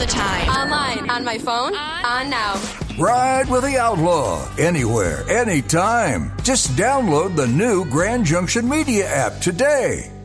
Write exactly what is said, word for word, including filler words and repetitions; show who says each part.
Speaker 1: time. Online, on my phone, on now.
Speaker 2: Ride with the Outlaw, anywhere, anytime. Just download the new Grand Junction Media app today.